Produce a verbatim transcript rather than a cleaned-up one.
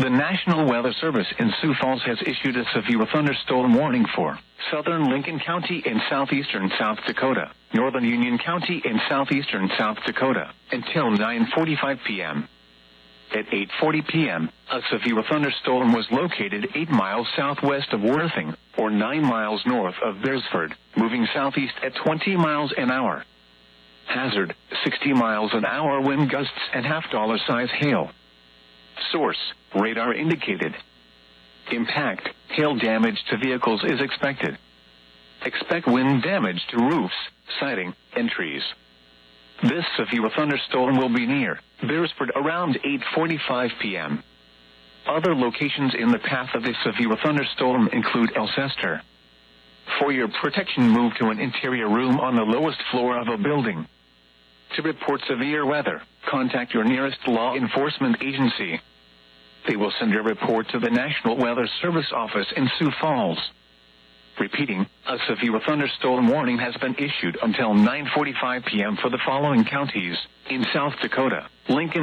The National Weather Service in Sioux Falls has issued a severe thunderstorm warning for southern Lincoln County and southeastern South Dakota, northern Union County and southeastern South Dakota, until nine forty-five p.m. At eight forty p.m., a severe thunderstorm was located eight miles southwest of Worthing, or nine miles north of Beresford, moving southeast at twenty miles an hour. Hazard, sixty miles an hour wind gusts and half-dollar size hail. Source, radar indicated. Impact, hail damage to vehicles is expected. Expect wind damage to roofs, siding, and trees. This severe thunderstorm will be near Beresford around eight forty-five p.m. Other locations in the path of this severe thunderstorm include Alcester. For your protection, move to an interior room on the lowest floor of a building. To report severe weather, contact your nearest law enforcement agency. They will send your report to the National Weather Service office in Sioux Falls. Repeating, a severe thunderstorm warning has been issued until nine forty-five p.m. for the following counties in South Dakota: Lincoln,